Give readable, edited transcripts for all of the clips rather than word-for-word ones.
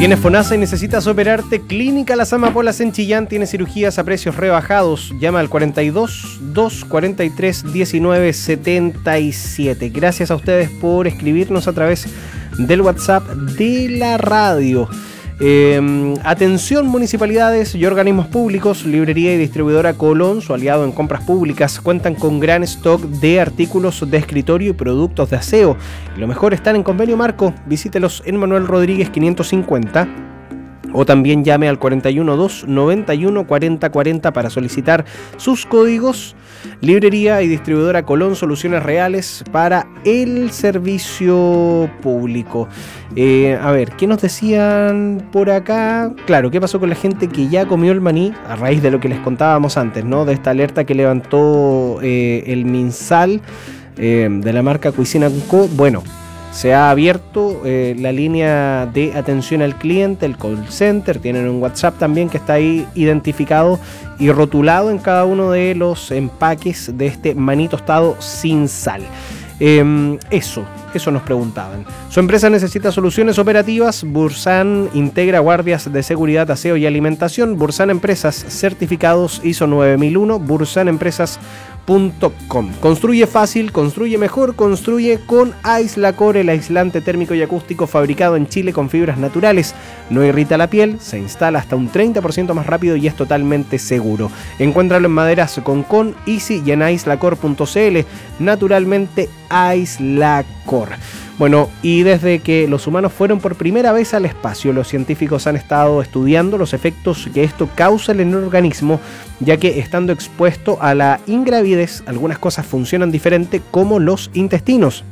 ¿Tienes FONASA y necesitas operarte? Clínica Las Amapolas en Chillán tiene cirugías a precios rebajados. Llama al 42 243 19 77. Gracias a ustedes por escribirnos a través del WhatsApp de la radio. Atención municipalidades y organismos públicos, librería y distribuidora Colón, su aliado en compras públicas, cuentan con gran stock de artículos de escritorio y productos de aseo. Y lo mejor, están en convenio marco. Visítelos en Manuel Rodríguez 550 o también llame al 412 91 40 40 para solicitar sus códigos. Librería y distribuidora Colón, soluciones reales para el servicio público. A ver, ¿qué nos decían por acá? Claro, ¿qué pasó con la gente que ya comió el maní? A raíz de lo que les contábamos antes, ¿no? De esta alerta que levantó el MinSal de la marca Cuisine & Co. Bueno, se ha abierto la línea de atención al cliente, el call center. Tienen un WhatsApp también que está ahí identificado y rotulado en cada uno de los empaques de este maní tostado sin sal. Eso nos preguntaban. Su empresa necesita soluciones operativas. Bursan integra guardias de seguridad, aseo y alimentación. Bursan Empresas, certificados ISO 9001. bursanempresas.com. Construye fácil, construye mejor, construye con Aislacor, el aislante térmico y acústico fabricado en Chile con fibras naturales. No irrita la piel, se instala hasta un 30% más rápido y es totalmente seguro. Encuéntralo en maderas con Easy y en aislacor.cl. Naturalmente Aislacor. Bueno, y desde que los humanos fueron por primera vez al espacio, los científicos han estado estudiando los efectos que esto causa en el organismo, ya que estando expuesto a la ingravidez, algunas cosas funcionan diferente, como los intestinos.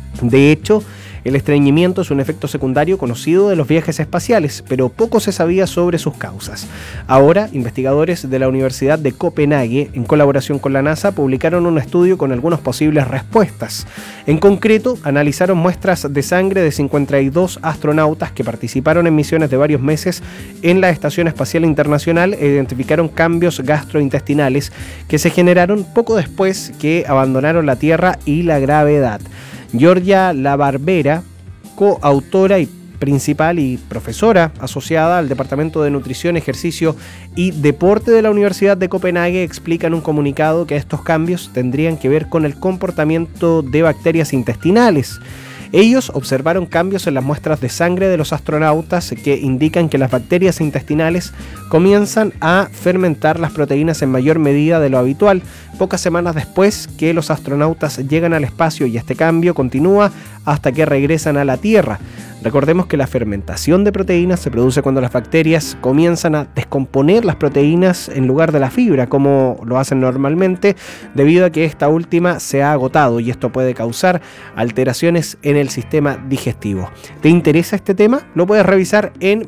De hecho, el estreñimiento es un efecto secundario conocido de los viajes espaciales, pero poco se sabía sobre sus causas. Ahora, investigadores de la Universidad de Copenhague, en colaboración con la NASA, publicaron un estudio con algunas posibles respuestas. En concreto, analizaron muestras de sangre de 52 astronautas que participaron en misiones de varios meses en la Estación Espacial Internacional e identificaron cambios gastrointestinales que se generaron poco después que abandonaron la Tierra y la gravedad. Georgia Labarbera, coautora y principal y profesora asociada al Departamento de Nutrición, Ejercicio y Deporte de la Universidad de Copenhague, explica en un comunicado que estos cambios tendrían que ver con el comportamiento de bacterias intestinales. Ellos observaron cambios en las muestras de sangre de los astronautas que indican que las bacterias intestinales comienzan a fermentar las proteínas en mayor medida de lo habitual, pocas semanas después que los astronautas llegan al espacio, y este cambio continúa hasta que regresan a la Tierra. Recordemos que la fermentación de proteínas se produce cuando las bacterias comienzan a descomponer las proteínas en lugar de la fibra, como lo hacen normalmente, debido a que esta última se ha agotado, y esto puede causar alteraciones en el sistema digestivo. ¿Te interesa este tema? Lo puedes revisar en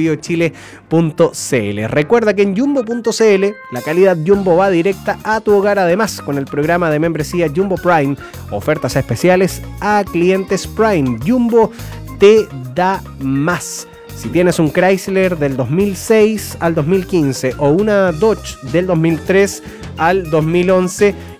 biobiochile.cl. Recuerda que en jumbo.cl la calidad Jumbo va directa a tu hogar. Además, con el programa de membresía Jumbo Prime, ofertas especiales a clientes Prime. Jumbo te da más. Si tienes un Chrysler del 2006 al 2015 o una Dodge del 2003 al 2011